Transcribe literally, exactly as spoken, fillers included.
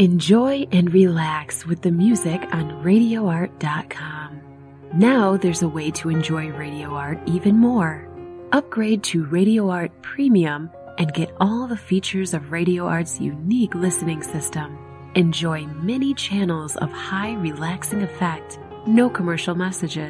Enjoy and relax with the music on radio art dot com. Now there's a way to enjoy Radio Art even more. Upgrade to Radio Art Premium and get all the features of Radio Art's unique listening system. Enjoy many channels of high relaxing effect, no commercial messages,